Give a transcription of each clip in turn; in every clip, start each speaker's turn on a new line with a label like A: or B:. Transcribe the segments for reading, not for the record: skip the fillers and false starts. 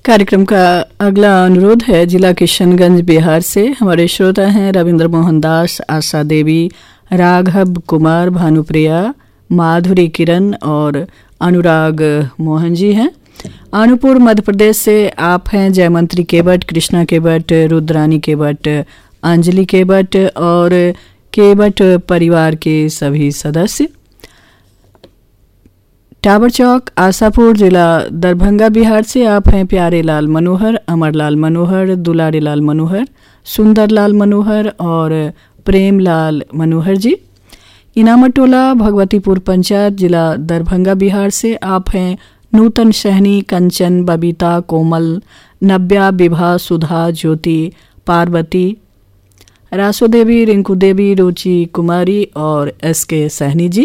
A: कार्यक्रम का अगला अनुरोध है जिला किशनगंज बिहार से। हमारे श्रोता हैं रविंद्र मोहन दास, आशा देवी, राघव कुमार, भानुप्रिया, माधुरी किरण और अनुराग मोहन जी हैं। अनूपपुर मध्य प्रदेश से आप हैं जयमंत्री केवट, कृष्णा केवट, रुद्रानी केवट, अंजलि केवट और केवट परिवार के सभी सदस्य। टावर चौक आशापुर जिला दरभंगा बिहार से आप हैं प्यारे लाल मनोहर, अमरलाल मनोहर, दुलारी लाल मनोहर, सुंदरलाल मनोहर और प्रेमलाल मनोहर जी। इनामटोला भगवतीपुर पंचायत जिला दरभंगा बिहार से आप हैं नूतन सहनी, कंचन, बबीता, कोमल, नव्या, विभा, सुधा, ज्योति, पार्वती, रासो देवी, रिंकू देवी, रुचि कुमारी और एसके सहनी जी।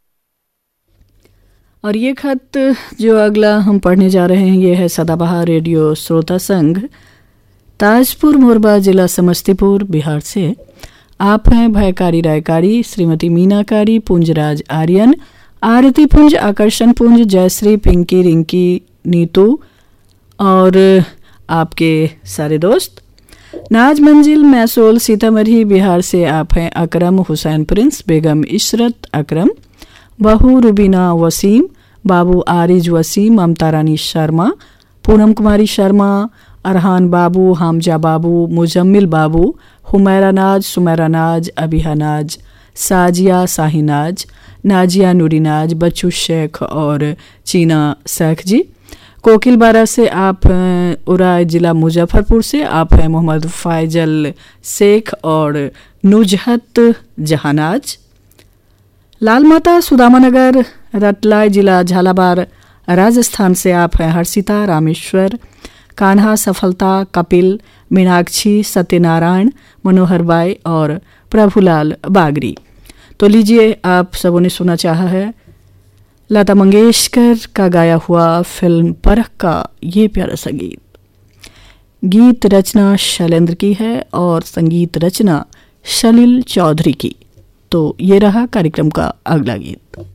A: और ये खत जो अगला हम पढ़ने जा रहे हैं ये है सदाबहार रेडियो श्रोता संघ, ताजपुर मोरबा जिला समस्तीपुर बिहार से। आप हैं भयकारी रायकारी, श्रीमती मीनाकारी, पुंजराज आर्यन, आरती पुंज, आकर्षण पुंज, जयश्री, पिंकी, रिंकी, नीतू और आपके सारे दोस्त। नाज मंजिल मैसोल सीतामढ़ी बिहार से आप हैं अकरम हुसैन प्रिंस, बेगम इशरत अकरम, बहू रुबीना वसीम, बाबू आरिज वसीम, ममता रानी शर्मा, पूनम कुमारी शर्मा, अरहान बाबू, हामजा बाबू, मुजम्मिल बाबू, हुमैरा नाज, सुमैरा नाज, अबिहा नाज, साजिया साहिनाज, नाजिया नूरीनाज, बच्चू शेख और चीना शेख जी। कोकिलबारा से आप उराय जिला मुजफ्फरपुर से आप हैं मोहम्मद फाइजल शेख और नुजहत जहानाज। लाल माता सुदामानगर रतलाय जिला झालावाड़ राजस्थान से आप हैं हर्षिता, रामेश्वर, कान्हा, सफलता, कपिल, मीनाक्षी, सत्यनारायण, मनोहर बाई और प्रभुलाल बागरी। तो लीजिए आप सबों ने सुना चाहा है लता मंगेशकर का गाया हुआ फिल्म परख का ये प्यारा सा गीत। गीत रचना शैलेंद्र की है और संगीत रचना सलील चौधरी की। तो ये रहा कार्यक्रम का अगला गीत।